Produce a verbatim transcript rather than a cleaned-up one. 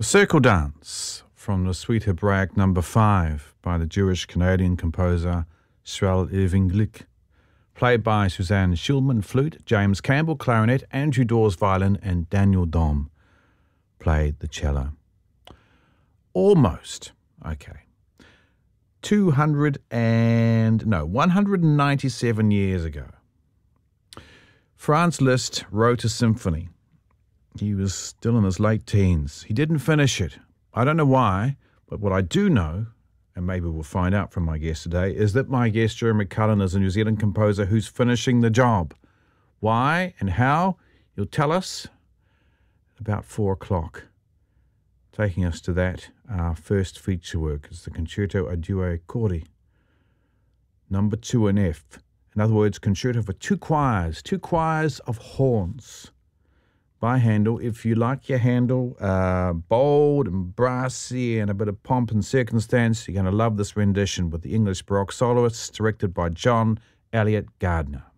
The Circle Dance from the Suite Hebraic number five by the Jewish-Canadian composer Shmuel Irving Glick, played by Suzanne Schulman flute, James Campbell clarinet, Andrew Dawes violin, and Daniel Dom played the cello. Almost, okay, two hundred and, no, one hundred ninety-seven years ago, Franz Liszt wrote a symphony. He was still in his late teens. He didn't finish it. I don't know why, but what I do know, and maybe we'll find out from my guest today, is that my guest, Jeremy Cullen, is a New Zealand composer who's finishing the job. Why and how? He'll tell us about four o'clock. Taking us to that, our first feature work is the Concerto a Due Cori, number two in F. In other words, concerto for two choirs, two choirs of horns, by Handel. If you like your Handel uh, bold and brassy and a bit of pomp and circumstance, you're going to love this rendition with the English Baroque soloists, directed by John Elliott Gardner.